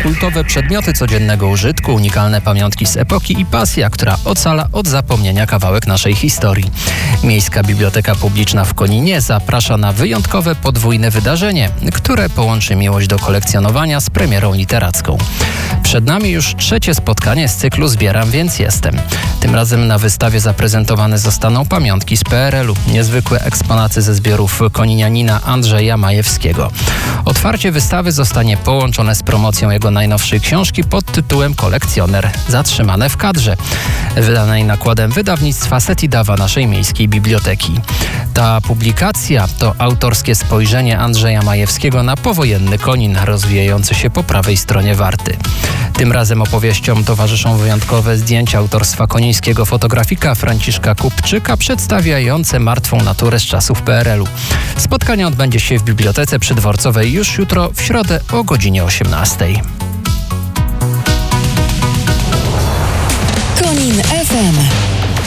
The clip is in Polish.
kultowe przedmioty codziennego użytku, unikalne pamiątki z epoki i pasja, która ocala od zapomnienia kawałek naszej historii. Miejska Biblioteka Publiczna w Koninie zaprasza na wyjątkowe podwójne wydarzenie, które połączy miłość do kolekcjonowania z premierą literacką. Przed nami już trzecie spotkanie z cyklu Zbieram, więc jestem. Tym razem na wystawie zaprezentowane zostaną pamiątki z PRL-u, niezwykłe eksponaty ze zbiorów koninianina Andrzeja Majewskiego. Otwarcie wystawy zostanie połączone z promocją jego najnowszej książki pod tytułem Kolekcjoner. Zatrzymane w kadrze, wydanej nakładem wydawnictwa Setidawa naszej miejskiej biblioteki. Ta publikacja to autorskie spojrzenie Andrzeja Majewskiego na powojenny Konin, rozwijający się po prawej stronie Warty. Tym razem opowieściom towarzyszą wyjątkowe zdjęcia autorstwa konińskiego fotografika Franciszka Kupczyka przedstawiające martwą naturę z czasów PRL-u. Spotkanie odbędzie się w Bibliotece Przydworcowej już jutro w środę o godzinie 18:00. Konin FM.